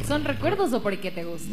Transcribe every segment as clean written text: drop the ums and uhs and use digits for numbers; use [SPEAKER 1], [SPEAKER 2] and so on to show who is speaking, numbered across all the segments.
[SPEAKER 1] ¿Son recuerdos o porque te gusta?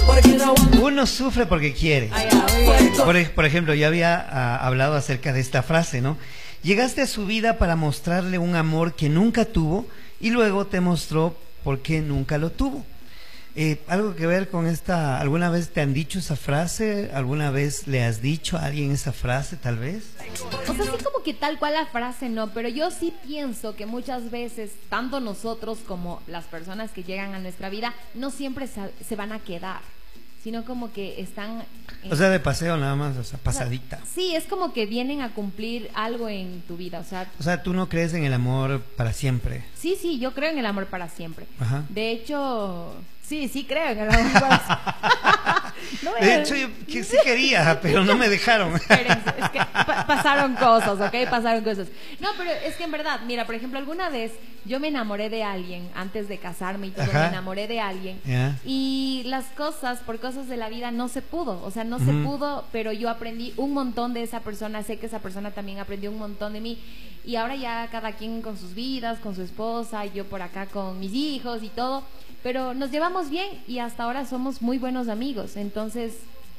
[SPEAKER 2] Uno sufre porque quiere.
[SPEAKER 1] Ay, ya, muy bien.
[SPEAKER 2] Por ejemplo, yo había hablado acerca de esta frase, ¿no? Llegaste a su vida para mostrarle un amor que nunca tuvo y luego te mostró por qué nunca lo tuvo. ¿Algo que ver con esta? ¿Alguna vez te han dicho esa frase? ¿Alguna vez le has dicho a alguien esa frase, tal vez?
[SPEAKER 1] O sea, sí como que tal cual la frase no, pero yo sí pienso que muchas veces, tanto nosotros como las personas que llegan a nuestra vida, no siempre se van a quedar, sino como que están...
[SPEAKER 2] O sea, de paseo nada más, o sea, pasadita.
[SPEAKER 1] O sea, sí, es como que vienen a cumplir algo en tu vida,
[SPEAKER 2] O sea, tú no crees en el amor para siempre.
[SPEAKER 1] Sí, yo creo en el amor para siempre.
[SPEAKER 2] Ajá.
[SPEAKER 1] De hecho... Sí, creo en el amor para siempre. No,
[SPEAKER 2] de hecho, yo que sí quería, pero no me dejaron.
[SPEAKER 1] Espérense, es que pasaron cosas, ¿ok? Pasaron cosas. No, pero es que en verdad, mira, por ejemplo, alguna vez yo me enamoré de alguien, antes de casarme y todo,
[SPEAKER 2] Ajá.
[SPEAKER 1] me enamoré de alguien.
[SPEAKER 2] Yeah.
[SPEAKER 1] Y las cosas, por cosas de la vida, no se pudo. O sea, no se pudo, pero yo aprendí un montón de esa persona. Sé que esa persona también aprendió un montón de mí. Y ahora ya cada quien con sus vidas, con su esposa, yo por acá con mis hijos y todo. Pero nos llevamos bien y hasta ahora somos muy buenos amigos. Entonces,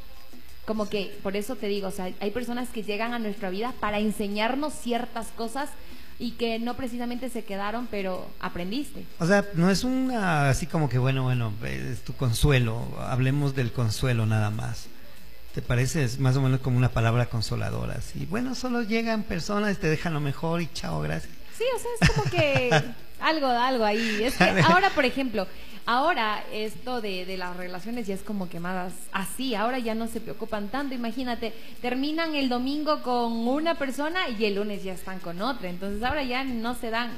[SPEAKER 1] como que por eso te digo, o sea, hay personas que llegan a nuestra vida para enseñarnos ciertas cosas y que no precisamente se quedaron, pero aprendiste.
[SPEAKER 2] O sea, no es así como que bueno, es tu consuelo. Hablemos del consuelo nada más. ¿Te parece? Es más o menos como una palabra consoladora. Así, bueno, solo llegan personas, te dejan lo mejor y chao, gracias.
[SPEAKER 1] Sí, o sea, es como que algo ahí. Es que ahora, por ejemplo, ahora esto de las relaciones ya es como que más así. Ahora ya no se preocupan tanto. Imagínate, terminan el domingo con una persona y el lunes ya están con otra. Entonces ahora ya no se dan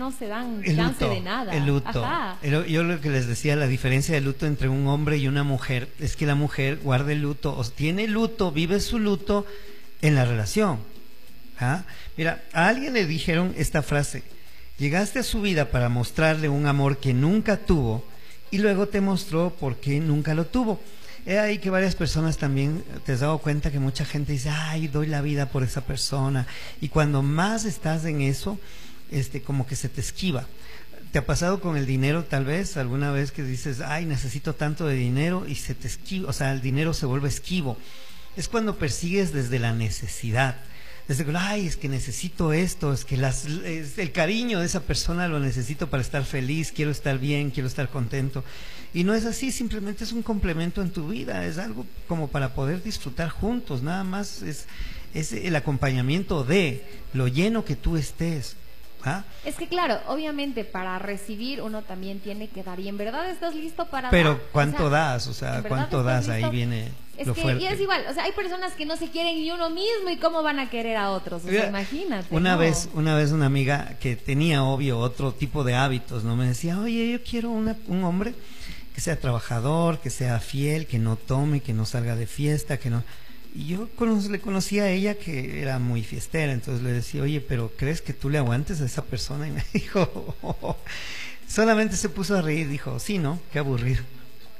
[SPEAKER 2] El
[SPEAKER 1] chance
[SPEAKER 2] luto,
[SPEAKER 1] de nada.
[SPEAKER 2] El luto.
[SPEAKER 1] Ajá.
[SPEAKER 2] Yo lo que les decía, la diferencia de luto entre un hombre y una mujer es que la mujer guarda el luto, o tiene luto, vive su luto en la relación. ¿Ah? Mira, a alguien le dijeron esta frase: llegaste a su vida para mostrarle un amor que nunca tuvo y luego te mostró por qué nunca lo tuvo. Es ahí que varias personas también, te has dado cuenta que mucha gente dice, ay, doy la vida por esa persona, y cuando más estás en eso, como que se te esquiva. ¿Te ha pasado con el dinero tal vez? ¿Alguna vez que dices, ay, necesito tanto de dinero y se te esquiva? O sea, el dinero se vuelve esquivo. Es cuando persigues desde la necesidad. Desde que, ay, es que necesito esto, es que el cariño de esa persona lo necesito para estar feliz, quiero estar bien, quiero estar contento. Y no es así, simplemente es un complemento en tu vida, es algo como para poder disfrutar juntos, nada más es el acompañamiento de lo lleno que tú estés. ¿Ah?
[SPEAKER 1] Es que claro, obviamente para recibir uno también tiene que dar, y en verdad estás listo para
[SPEAKER 2] Pero
[SPEAKER 1] dar.
[SPEAKER 2] ¿cuánto das? O sea, ¿cuánto das? Ahí viene
[SPEAKER 1] es
[SPEAKER 2] lo
[SPEAKER 1] que,
[SPEAKER 2] fuerte.
[SPEAKER 1] y es igual, o sea, hay personas que no se quieren ni uno mismo y cómo van a querer a otros, o sea, imagínate.
[SPEAKER 2] Una vez una amiga que tenía, obvio, otro tipo de hábitos, ¿no? Me decía, oye, yo quiero un hombre que sea trabajador, que sea fiel, que no tome, que no salga de fiesta, que no... Y yo le conocía a ella que era muy fiestera, entonces le decía, oye, pero ¿crees que tú le aguantes a esa persona? Y me dijo, solamente se puso a reír, dijo, sí, ¿no? Qué aburrido.